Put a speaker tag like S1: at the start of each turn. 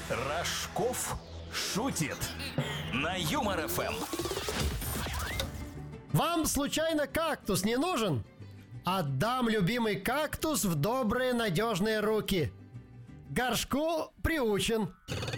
S1: Рожков шутит на Юмор ФМ.
S2: Вам случайно кактус не нужен? Отдам любимый кактус в добрые надежные руки. К горшку приучен.